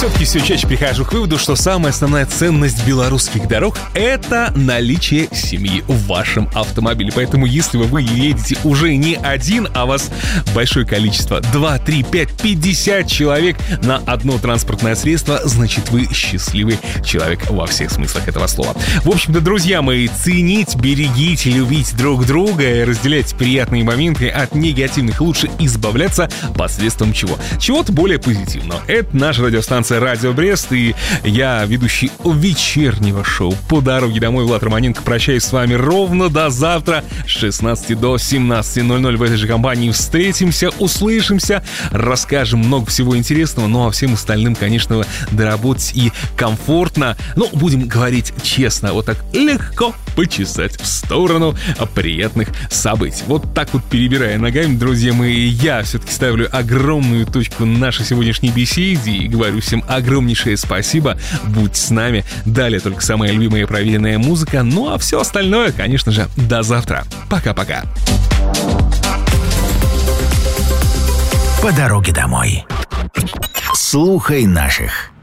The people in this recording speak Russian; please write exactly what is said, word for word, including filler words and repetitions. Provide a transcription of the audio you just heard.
все-таки все чаще прихожу к выводу, что самая основная ценность белорусских дорог — это наличие семьи в вашем автомобиле. Поэтому если вы едете уже не один, а вас большое количество, два, три, пять, пятьдесят человек на одно транспортное средство, значит, вы счастливый человек во всех смыслах этого слова. В общем-то, друзья мои, ценить, берегите, любить друг друга и разделять приятные моменты от негативных. Лучше избавляться посредством чего? Чего-то более позитивного. Это наша радиостанция «Радио Брест», и я, ведущий вечернего шоу «По дороге домой» Влад Романенко, прощаюсь с вами ровно до завтра с шестнадцати до семнадцати ноль-ноль в этой же компании. Встретимся, услышимся, расскажем много всего интересного, ну а всем остальным, конечно, доработать и комфортно, ну, будем говорить честно, вот так легко почесать в сторону приятных событий. Вот так вот, перебирая ногами, друзья мои, я все-таки ставлю огромную точку нашей сегодняшней беседе и говорю всем огромнейшее спасибо. Будьте с нами. Далее только самая любимая и проверенная музыка. Ну а все остальное, конечно же, до завтра. Пока-пока. По дороге домой. Слухай наших.